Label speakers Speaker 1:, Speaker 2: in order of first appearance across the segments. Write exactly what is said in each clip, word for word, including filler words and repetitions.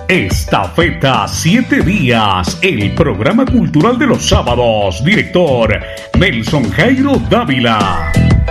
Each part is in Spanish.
Speaker 1: Estafeta Siete Días, el programa cultural de los sábados. Director Nelson Jairo Dávila.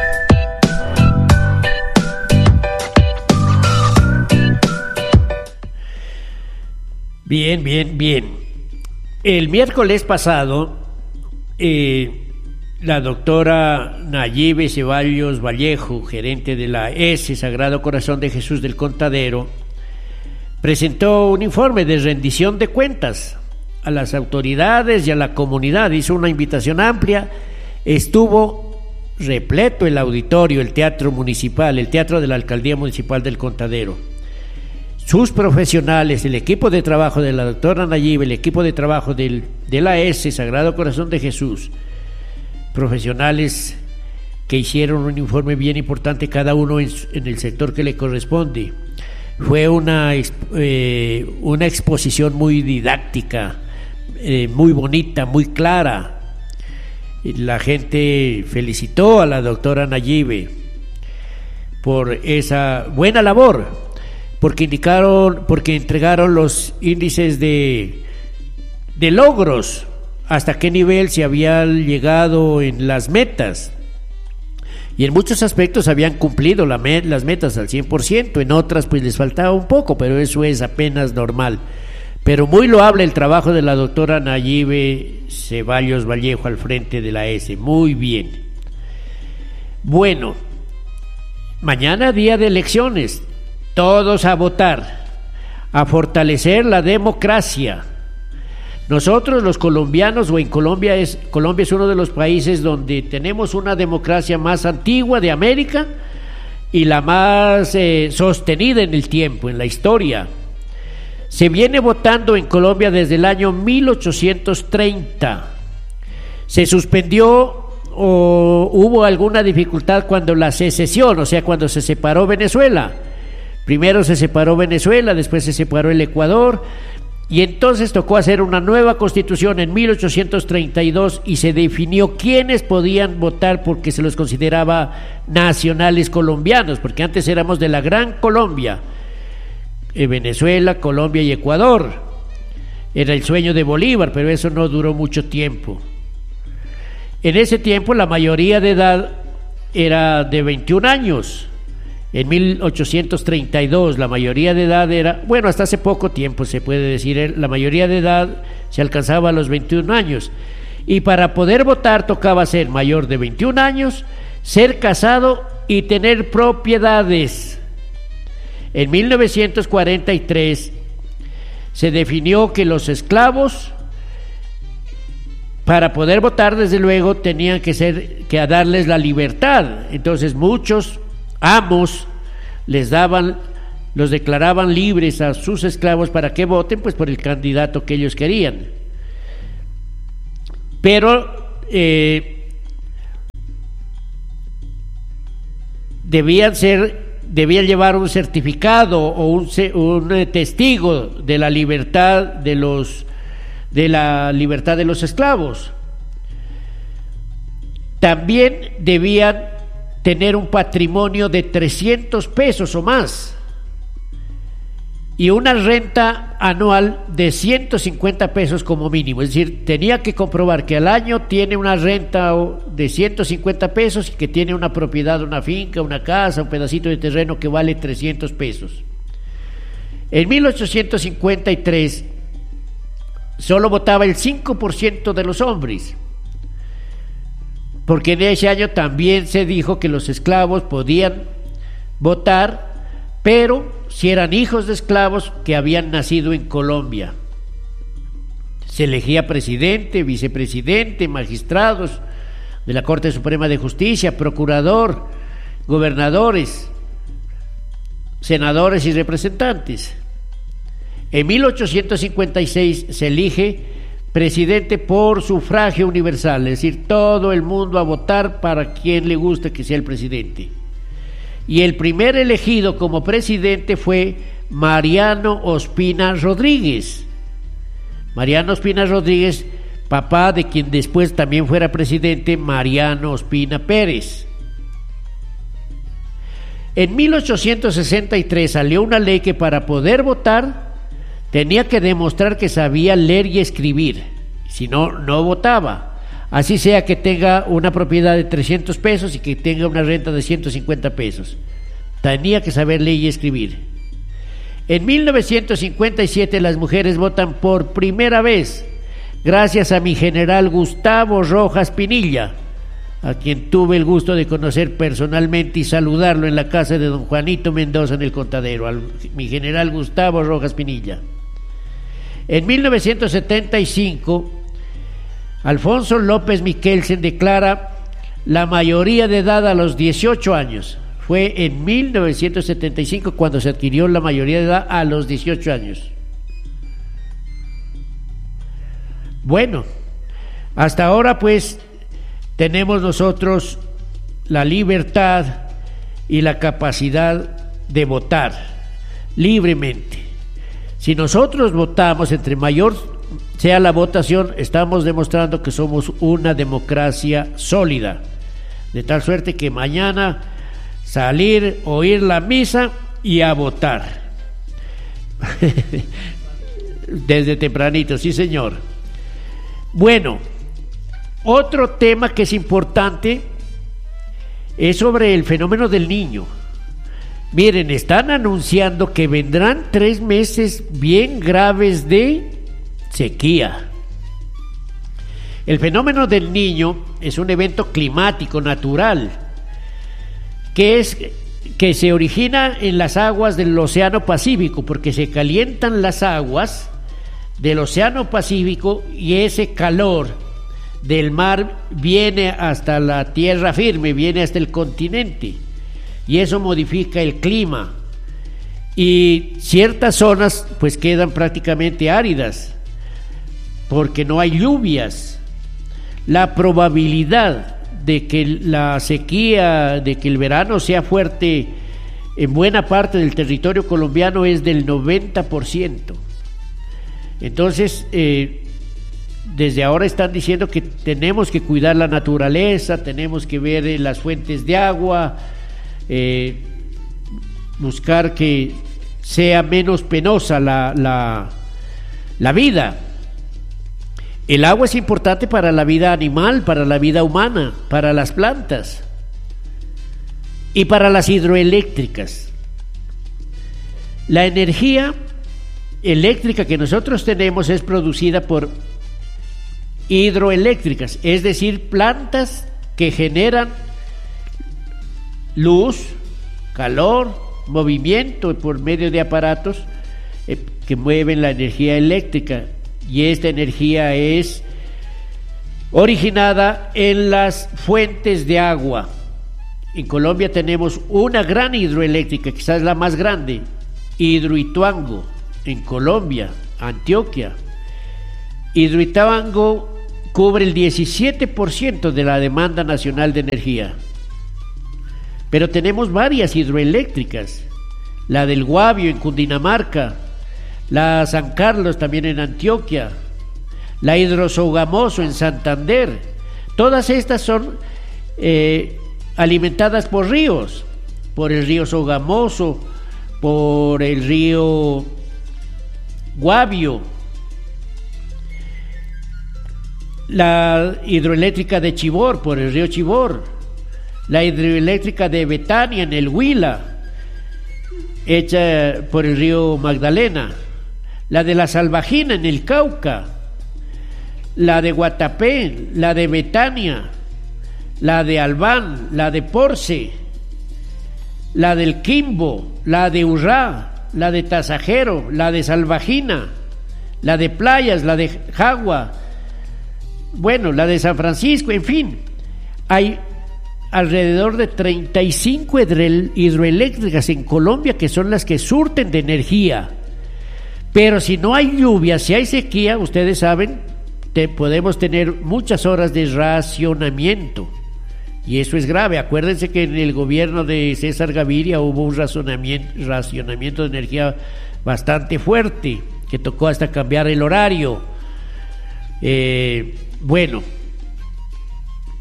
Speaker 2: Bien, bien, bien. El miércoles pasado, eh, la doctora Nayibe Ceballos Vallejo, gerente de la E S E Sagrado Corazón de Jesús del Contadero, presentó un informe de rendición de cuentas a las autoridades y a la comunidad. Hizo una invitación amplia, estuvo repleto el auditorio, el teatro municipal, el teatro de la Alcaldía Municipal del Contadero. Sus profesionales, el equipo de trabajo de la doctora Nayibe, el equipo de trabajo del, de la E S E Sagrado Corazón de Jesús, profesionales que hicieron un informe bien importante, cada uno en, en el sector que le corresponde. Fue una, eh, una exposición muy didáctica, eh, muy bonita, muy clara. La gente felicitó a la doctora Nayibe por esa buena labor, porque indicaron, porque entregaron los índices de, de logros, hasta qué nivel se había llegado en las metas. Y en muchos aspectos habían cumplido la met, las metas al cien por ciento, en otras pues les faltaba un poco, pero eso es apenas normal. Pero muy loable el trabajo de la doctora Nayibe Ceballos Vallejo al frente de la E S E, muy bien. Bueno, mañana día de elecciones, todos a votar, a fortalecer la democracia. Nosotros los colombianos, o en Colombia es, Colombia es uno de los países donde tenemos una democracia más antigua de América y la más eh, sostenida en el tiempo, en la historia. Se viene votando en Colombia desde el año mil ochocientos treinta. Se suspendió o hubo alguna dificultad cuando la secesión, o sea, cuando se separó Venezuela. Primero se separó Venezuela, después se separó el Ecuador. Y entonces tocó hacer una nueva constitución en mil ochocientos treinta y dos y se definió quiénes podían votar porque se los consideraba nacionales colombianos, porque antes éramos de la Gran Colombia, eh, Venezuela, Colombia y Ecuador. Era el sueño de Bolívar, pero eso no duró mucho tiempo. En ese tiempo la mayoría de edad era de veintiún años. En mil ochocientos treinta y dos la mayoría de edad era, bueno, hasta hace poco tiempo se puede decir, la mayoría de edad se alcanzaba a los veintiún años. Y para poder votar tocaba ser mayor de veintiún años, ser casado y tener propiedades. En mil novecientos cuarenta y tres se definió que los esclavos, para poder votar, desde luego, tenían que ser, que a darles la libertad. Entonces muchos amos les daban, los declaraban libres a sus esclavos para que voten pues por el candidato que ellos querían. Pero eh, debían ser, debían llevar un certificado o un, un testigo de la libertad de los, de la libertad de los esclavos. También debían tener un patrimonio de trescientos pesos o más y una renta anual de ciento cincuenta pesos como mínimo. Es decir, tenía que comprobar que al año tiene una renta de ciento cincuenta pesos y que tiene una propiedad, una finca, una casa, un pedacito de terreno que vale trescientos pesos. En mil ochocientos cincuenta y tres solo votaba el cinco por ciento de los hombres, porque en ese año también se dijo que los esclavos podían votar, pero si eran hijos de esclavos que habían nacido en Colombia. Se elegía presidente, vicepresidente, magistrados de la Corte Suprema de Justicia, procurador, gobernadores, senadores y representantes. En mil ochocientos cincuenta y seis se elige presidente por sufragio universal, es decir, todo el mundo a votar para quien le guste que sea el presidente. Y el primer elegido como presidente fue Mariano Ospina Rodríguez. Mariano Ospina Rodríguez, papá de quien después también fuera presidente, Mariano Ospina Pérez. En mil ochocientos sesenta y tres salió una ley que para poder votar tenía que demostrar que sabía leer y escribir, si no, no votaba. Así sea que tenga una propiedad de trescientos pesos y que tenga una renta de ciento cincuenta pesos. Tenía que saber leer y escribir. En mil novecientos cincuenta y siete las mujeres votan por primera vez, gracias a mi general Gustavo Rojas Pinilla, a quien tuve el gusto de conocer personalmente y saludarlo en la casa de don Juanito Mendoza en el Contadero, al, mi general Gustavo Rojas Pinilla. En mil novecientos setenta y cinco, Alfonso López Miquelsen declara la mayoría de edad a los dieciocho años. Fue en mil novecientos setenta y cinco cuando se adquirió la mayoría de edad a los dieciocho años. Bueno, hasta ahora pues tenemos nosotros la libertad y la capacidad de votar libremente. Si nosotros votamos, entre mayor sea la votación, estamos demostrando que somos una democracia sólida, de tal suerte que mañana salir, oír la misa y a votar. Desde tempranito, sí señor. Bueno, otro tema que es importante es sobre el fenómeno del Niño. Miren, están anunciando que vendrán tres meses bien graves de sequía. El fenómeno del Niño es un evento climático natural que es que se origina en las aguas del Océano Pacífico, porque se calientan las aguas del Océano Pacífico y ese calor del mar viene hasta la tierra firme, viene hasta el continente, y eso modifica el clima, y ciertas zonas pues quedan prácticamente áridas porque no hay lluvias. La probabilidad de que la sequía, de que el verano sea fuerte en buena parte del territorio colombiano es del noventa por ciento. Entonces, eh, desde ahora están diciendo que tenemos que cuidar la naturaleza, tenemos que ver eh, las fuentes de agua, eh, buscar que sea menos penosa la, la, la vida. El agua es importante para la vida animal, para la vida humana, para las plantas y para las hidroeléctricas. La energía eléctrica que nosotros tenemos es producida por hidroeléctricas, es decir, plantas que generan luz, calor, movimiento por medio de aparatos eh, que mueven la energía eléctrica, y esta energía es originada en las fuentes de agua. En Colombia tenemos una gran hidroeléctrica, quizás la más grande, Hidroituango, en Colombia, Antioquia. Hidroituango cubre el diecisiete por ciento de la demanda nacional de energía. Pero tenemos varias hidroeléctricas, la del Guavio en Cundinamarca, la San Carlos también en Antioquia, la Hidrosogamoso en Santander. Todas estas son eh, alimentadas por ríos, por el río Sogamoso, por el río Guavio. La hidroeléctrica de Chivor, por el río Chivor. La hidroeléctrica de Betania en el Huila, hecha por el río Magdalena. La de la Salvajina en el Cauca. La de Guatapé, la de Betania, la de Albán, la de Porce, la del Quimbo, la de Urrá, la de Tasajero, la de Salvajina, la de Playas, la de Jagua, bueno, la de San Francisco, en fin, hay alrededor de treinta y cinco hidroeléctricas en Colombia que son las que surten de energía. Pero si no hay lluvia, si hay sequía, ustedes saben, te, podemos tener muchas horas de racionamiento, y eso es grave. Acuérdense que en el gobierno de César Gaviria hubo un racionamiento, racionamiento de energía bastante fuerte, que tocó hasta cambiar el horario. Eh, bueno,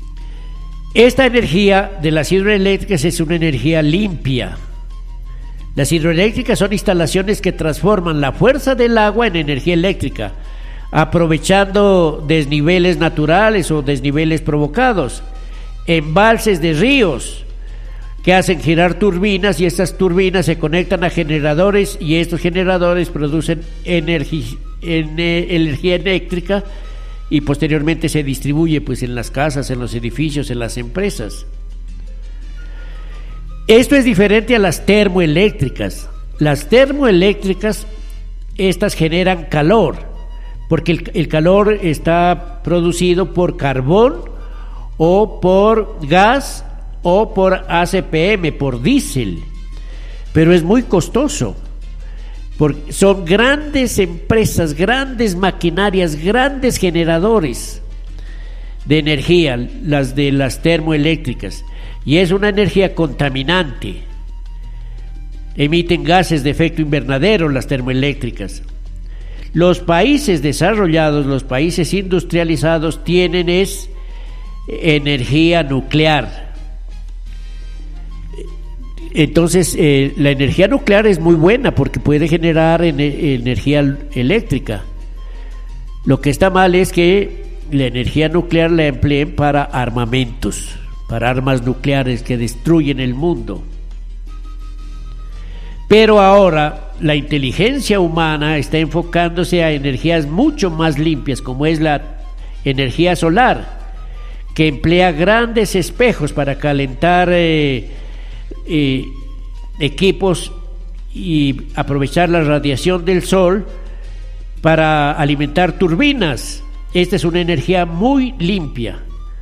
Speaker 2: esta energía de las hidroeléctricas es una energía limpia, Las hidroeléctricas son instalaciones que transforman la fuerza del agua en energía eléctrica, aprovechando desniveles naturales o desniveles provocados, embalses de ríos que hacen girar turbinas, y estas turbinas se conectan a generadores, y estos generadores producen energi- energía eléctrica, y posteriormente se distribuye pues en las casas, en los edificios, en las empresas. Esto es diferente a las termoeléctricas. Las termoeléctricas, estas generan calor, porque el, el calor está producido por carbón o por gas o por A C P M, por diésel, pero es muy costoso, porque son grandes empresas, grandes maquinarias, grandes generadores de energía, las de las termoeléctricas, y es una energía contaminante. Emiten gases de efecto invernadero las termoeléctricas. Los países desarrollados, los países industrializados, tienen es energía nuclear. Entonces, eh, la energía nuclear es muy buena porque puede generar en, energía eléctrica. Lo que está mal es que la energía nuclear la empleen para armamentos, para armas nucleares que destruyen el mundo. Pero ahora la inteligencia humana está enfocándose a energías mucho más limpias, como es la energía solar, que emplea grandes espejos para calentar eh, eh, equipos y aprovechar la radiación del sol para alimentar turbinas. Esta es una energía muy limpia.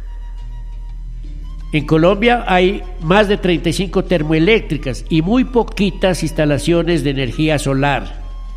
Speaker 2: En Colombia hay más de treinta y cinco termoeléctricas y muy poquitas instalaciones de energía solar.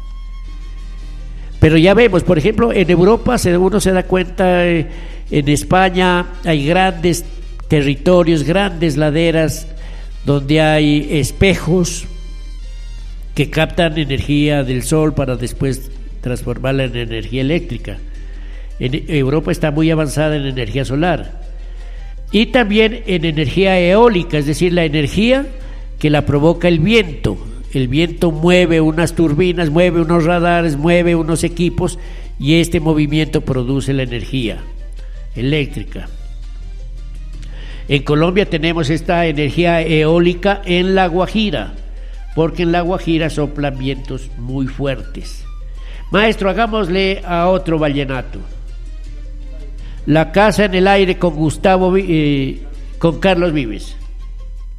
Speaker 2: Pero ya vemos, por ejemplo, en Europa uno se da cuenta, eh, en España hay grandes territorios, grandes laderas donde hay espejos que captan energía del sol para después transformarla en energía eléctrica. En Europa está muy avanzada en energía solar. Y también en energía eólica, es decir, la energía que la provoca el viento. El viento mueve unas turbinas, mueve unos radares, mueve unos equipos, y este movimiento produce la energía eléctrica. En Colombia tenemos esta energía eólica en La Guajira, porque en La Guajira soplan vientos muy fuertes. Maestro, hagámosle a otro vallenato. La casa en el aire con Gustavo, eh, con Carlos Vives.